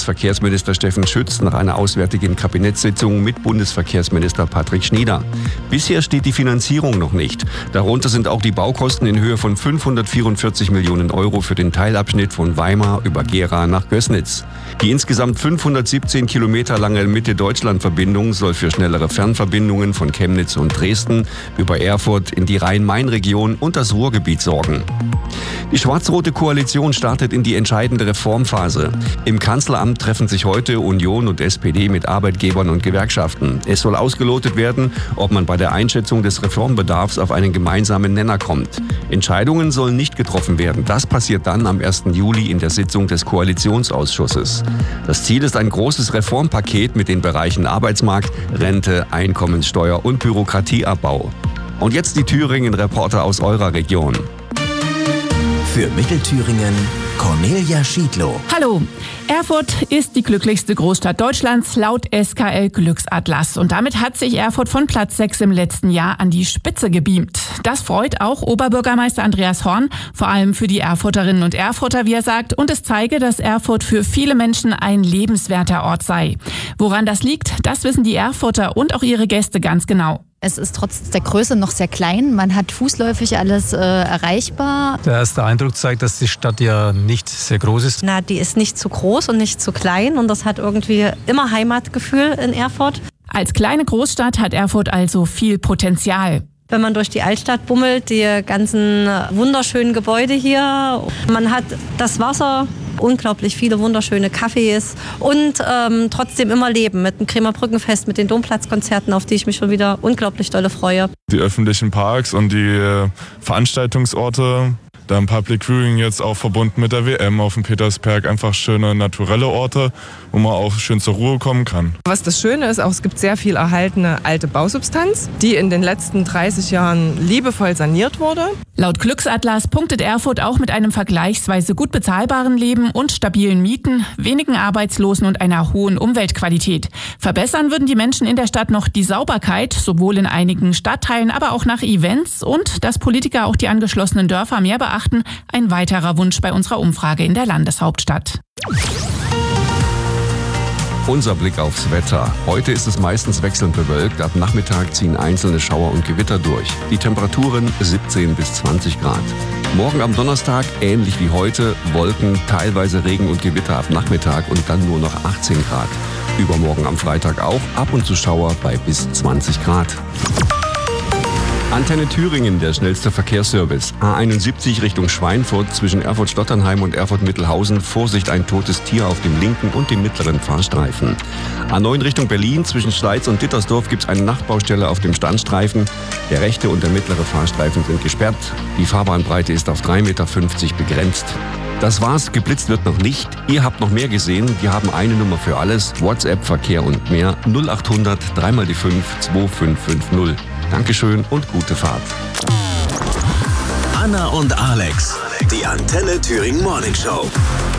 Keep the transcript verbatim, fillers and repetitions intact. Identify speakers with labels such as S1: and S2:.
S1: Bundesverkehrsminister Steffen Schütz nach einer auswärtigen Kabinettssitzung mit Bundesverkehrsminister Patrick Schnieder. Bisher steht die Finanzierung noch nicht. Darunter sind auch die Baukosten in Höhe von fünfhundertvierundvierzig Millionen Euro für den Teilabschnitt von Weimar über Gera nach Gößnitz. Die insgesamt fünfhundertsiebzehn Kilometer lange Mitte-Deutschland-Verbindung soll für schnellere Fernverbindungen von Chemnitz und Dresden über Erfurt in die Rhein-Main-Region und das Ruhrgebiet sorgen. Die schwarz-rote Koalition startet in die entscheidende Reformphase. Im Kanzleramt treffen sich heute Union und S P D mit Arbeitgebern und Gewerkschaften. Es soll ausgelotet werden, ob man bei der Einschätzung des Reformbedarfs auf einen gemeinsamen Nenner kommt. Entscheidungen sollen nicht getroffen werden. Das passiert dann am ersten Juli in der Sitzung des Koalitionsausschusses. Das Ziel ist ein großes Reformpaket mit den Bereichen Arbeitsmarkt, Rente, Einkommenssteuer und Bürokratieabbau. Und jetzt die Thüringen-Reporter aus eurer Region.
S2: Für Mittelthüringen Cornelia Schiedlow.
S3: Hallo, Erfurt ist die glücklichste Großstadt Deutschlands laut S K L Glücksatlas. Und damit hat sich Erfurt von Platz sechs im letzten Jahr an die Spitze gebeamt. Das freut auch Oberbürgermeister Andreas Horn, vor allem für die Erfurterinnen und Erfurter, wie er sagt. Und es zeige, dass Erfurt für viele Menschen ein lebenswerter Ort sei. Woran das liegt, das wissen die Erfurter und auch ihre Gäste ganz genau.
S4: Es ist trotz der Größe noch sehr klein. Man hat fußläufig alles äh, erreichbar.
S5: Der erste Eindruck zeigt, dass die Stadt ja nicht sehr groß ist.
S6: Na, die ist nicht zu groß und nicht zu klein und das hat irgendwie immer Heimatgefühl in Erfurt.
S3: Als kleine Großstadt hat Erfurt also viel Potenzial.
S6: Wenn man durch die Altstadt bummelt, die ganzen wunderschönen Gebäude hier, man hat das Wasser, unglaublich viele wunderschöne Cafés und ähm, trotzdem immer Leben mit dem Kremer Brückenfest, mit den Domplatzkonzerten, auf die ich mich schon wieder unglaublich dolle freue.
S7: Die öffentlichen Parks und die äh, Veranstaltungsorte, dann Public Viewing jetzt auch verbunden mit der W M auf dem Petersberg, einfach schöne naturelle Orte, wo man auch schön zur Ruhe kommen kann.
S8: Was das Schöne ist, auch es gibt sehr viel erhaltene alte Bausubstanz, die in den letzten dreißig Jahren liebevoll saniert wurde.
S3: Laut Glücksatlas punktet Erfurt auch mit einem vergleichsweise gut bezahlbaren Leben und stabilen Mieten, wenigen Arbeitslosen und einer hohen Umweltqualität. Verbessern würden die Menschen in der Stadt noch die Sauberkeit, sowohl in einigen Stadtteilen, aber auch nach Events und dass Politiker auch die angeschlossenen Dörfer mehr beachten, ein weiterer Wunsch bei unserer Umfrage in der Landeshauptstadt.
S1: Unser Blick aufs Wetter. Heute ist es meistens wechselnd bewölkt. Ab Nachmittag ziehen einzelne Schauer und Gewitter durch. Die Temperaturen siebzehn bis zwanzig Grad. Morgen am Donnerstag ähnlich wie heute. Wolken, teilweise Regen und Gewitter ab Nachmittag und dann nur noch achtzehn Grad. Übermorgen am Freitag auch ab und zu Schauer bei bis zwanzig Grad. Antenne Thüringen, der schnellste Verkehrsservice. A einundsiebzig Richtung Schweinfurt zwischen Erfurt-Stotternheim und Erfurt-Mittelhausen. Vorsicht, ein totes Tier auf dem linken und dem mittleren Fahrstreifen. A neun Richtung Berlin zwischen Schleiz und Dittersdorf gibt es eine Nachtbaustelle auf dem Standstreifen. Der rechte und der mittlere Fahrstreifen sind gesperrt. Die Fahrbahnbreite ist auf drei Komma fünfzig Meter begrenzt. Das war's, geblitzt wird noch nicht. Ihr habt noch mehr gesehen. Wir haben eine Nummer für alles. WhatsApp, Verkehr und mehr. null achthundert drei mal die fünf zwei fünf fünf null. Dankeschön und gute Fahrt.
S2: Anna und Alex, die Antenne Thüringen Morning Show.